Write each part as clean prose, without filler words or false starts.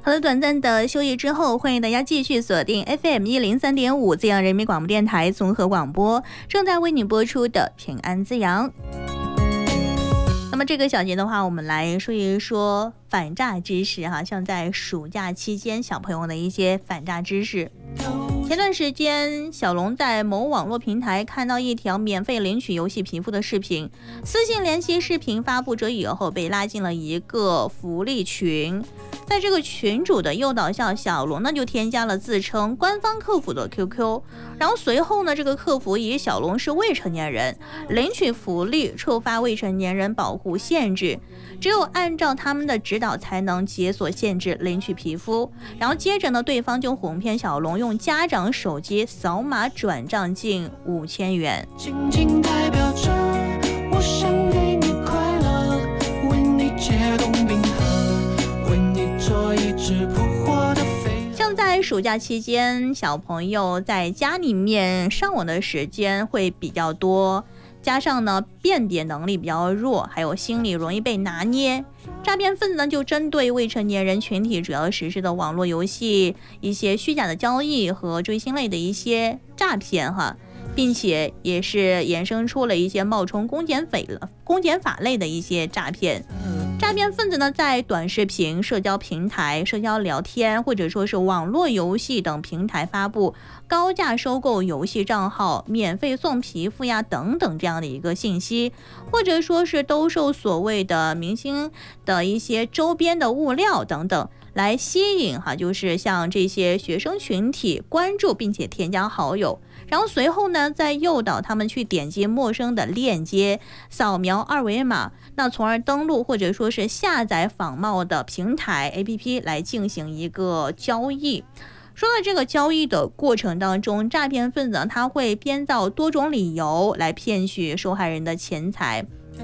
好了，短暂的休息之后，欢迎大家继续锁定 FM103.5滋阳人民广播电台综合广播，正在为你播出的平安滋阳。那么这个小节的话，我们来说一说反诈知识哈，像在暑假期间小朋友的一些反诈知识。前段时间，小龙在某网络平台看到一条免费领取游戏皮肤的视频，私信联系视频发布者以后，被拉进了一个福利群。在这个群主的诱导下，小龙呢就添加了自称官方客服的 QQ， 然后随后呢，这个客服以小龙是未成年人，领取福利触发未成年人保护限制，只有按照他们的指导才能解锁限制领取皮肤。然后接着呢，对方就哄骗小龙用家长手机扫码转账近5000元。 静静代表着我想给你快乐，为你解冻冰河，为你做一只扑火的飞。 像在暑假期间，小朋友在家里面上网的时间会比较多，加上呢辨别能力比较弱，还有心理容易被拿捏。诈骗分子呢就针对未成年人群体主要实施的网络游戏一些虚假的交易和追星类的一些诈骗哈，并且也是衍生出了一些冒充公检法类的一些诈骗。诈骗分子呢，在短视频、社交平台、社交聊天或者说是网络游戏等平台发布高价收购游戏账号、免费送皮肤呀等等这样的一个信息，或者说是兜售所谓的明星的一些周边的物料等等，来吸引就是像这些学生群体关注并且添加好友，然后随后呢，再诱导他们去点击陌生的链接，扫描二维码，那从而登录或者说是下载仿冒的平台 APP 来进行一个交易。说到这个交易的过程当中，诈骗分子他会编造多种理由来骗取受害人的钱财。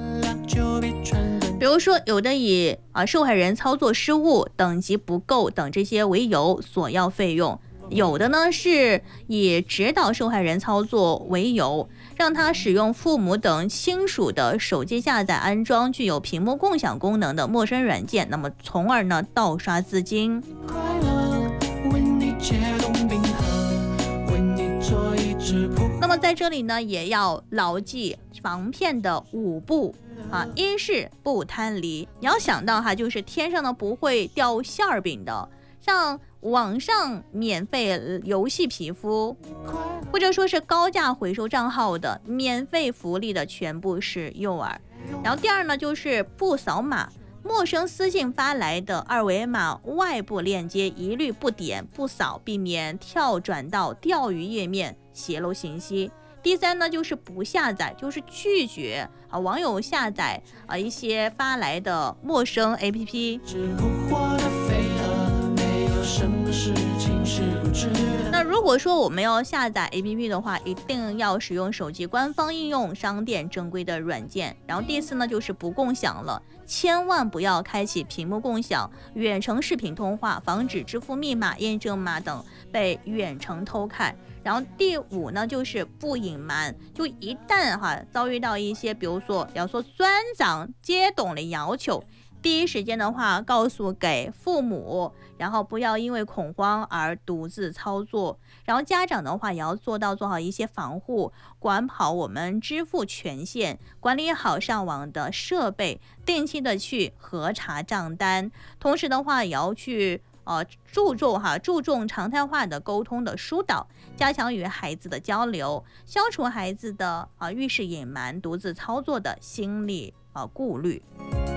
比如说，有的以受害人操作失误、等级不够等这些为由索要费用，有的呢是以指导受害人操作为由，让他使用父母等亲属的手机下载安装具有屏幕共享功能的陌生软件，那么从而呢盗刷资金。那么在这里呢，也要牢记防骗的5步一是不贪离，你要想到就是天上呢不会掉馅儿饼的，像网上免费游戏皮肤，或者说是高价回收账号的免费福利的，全部是诱饵。然后第二呢，就是不扫码，陌生私信发来的二维码外部链接一律不点不扫，避免跳转到钓鱼页面泄露信息。第三呢，就是不下载，就是拒绝网友下载一些发来的陌生 APP。那如果说我们要下载 APP 的话，一定要使用手机官方应用商店正规的软件。然后第四呢，就是不共享了，千万不要开启屏幕共享、远程视频通话，防止支付密码、验证码等被远程偷看。然后第5呢，就是不隐瞒，就一旦遭遇到一些比如说专长接懂的要求，第一时间的话告诉给父母，然后不要因为恐慌而独自操作。然后家长的话也要做好一些防护，管好我们支付权限，管理好上网的设备，定期的去核查账单。同时的话也要去注重常态化的沟通的疏导，加强与孩子的交流，消除孩子的遇事隐瞒、独自操作的心理顾虑。